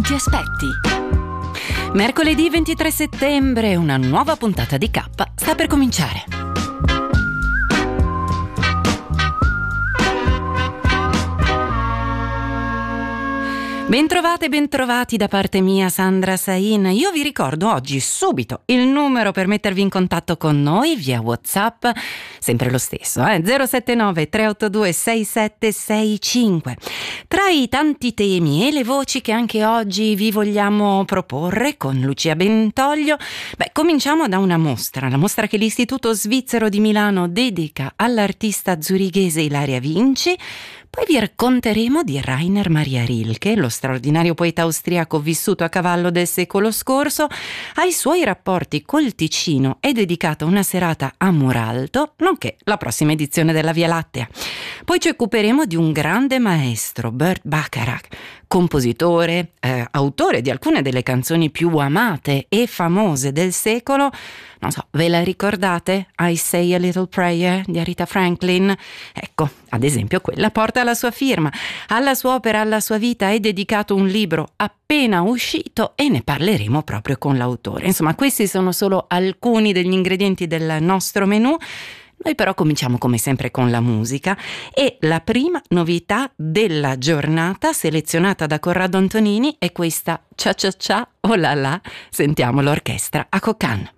ti aspetti? Mercoledì 23 settembre, una nuova puntata di K sta per cominciare. Bentrovate e bentrovati da parte mia, Sandra Sain. Io vi ricordo oggi subito il numero per mettervi in contatto con noi via WhatsApp, sempre lo stesso, 079 382 6765. Tra i tanti temi e le voci che anche oggi vi vogliamo proporre con Lucia Bentoglio, cominciamo da una mostra, la mostra che l'Istituto Svizzero di Milano dedica all'artista zurighese Ilaria Vinci. Poi vi racconteremo di Rainer Maria Rilke, lo straordinario poeta austriaco vissuto a cavallo del secolo scorso. Ai suoi rapporti col Ticino è dedicata una serata a Muralto, nonché la prossima edizione della Via Lattea. Poi ci occuperemo di un grande maestro, Burt Bacharach, compositore, autore di alcune delle canzoni più amate e famose del secolo. Non so, ve la ricordate? I Say a Little Prayer di Aretha Franklin? Ecco, ad esempio quella porta la sua firma. Alla sua opera, alla sua vita è dedicato un libro appena uscito e ne parleremo proprio con l'autore. Insomma, questi sono solo alcuni degli ingredienti del nostro menù. Noi però cominciamo come sempre con la musica e la prima novità della giornata selezionata da Corrado Antonini è questa Cia Cia Cia Oh La La. Sentiamo l'orchestra a Cocan.